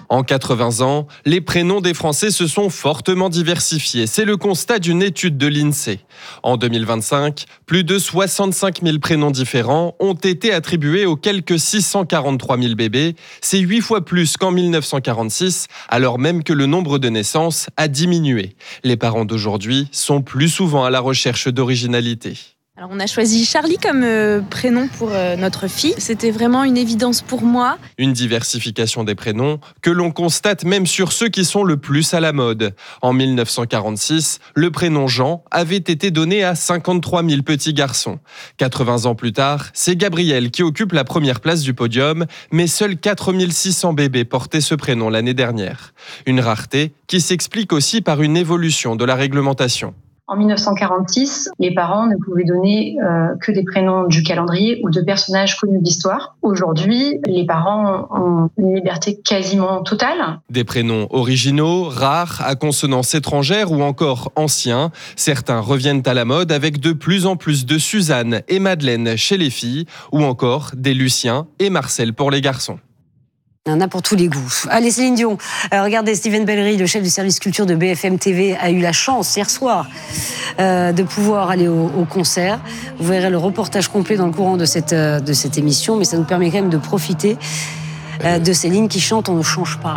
En 80 ans, les prénoms des Français se sont fortement diversifiés. C'est le constat d'une étude de l'INSEE. En 2025, plus de 65 000 prénoms différents ont été attribués aux quelques 643 000 bébés. C'est 8 fois plus qu'en 1946, alors même que le nombre de naissances a diminué. Les parents d'aujourd'hui sont plus souvent à la recherche d'originalité. Alors on a choisi Charlie comme prénom pour notre fille. C'était vraiment une évidence pour moi. Une diversification des prénoms que l'on constate même sur ceux qui sont le plus à la mode. En 1946, le prénom Jean avait été donné à 53 000 petits garçons. 80 ans plus tard, c'est Gabriel qui occupe la première place du podium, mais seuls 4 600 bébés portaient ce prénom l'année dernière. Une rareté qui s'explique aussi par une évolution de la réglementation. En 1946, les parents ne pouvaient donner que des prénoms du calendrier ou de personnages connus de l'histoire. Aujourd'hui, les parents ont une liberté quasiment totale. Des prénoms originaux, rares, à consonance étrangère ou encore anciens. Certains reviennent à la mode avec de plus en plus de Suzanne et Madeleine chez les filles ou encore des Lucien et Marcel pour les garçons. Il y en a pour tous les goûts. Allez, Céline Dion. Regardez, Steven Bellery, le chef du service culture de BFM TV, a eu la chance hier soir de pouvoir aller au concert. Vous verrez le reportage complet dans le courant de cette émission, mais ça nous permet quand même de profiter de Céline qui chante « On ne change pas ».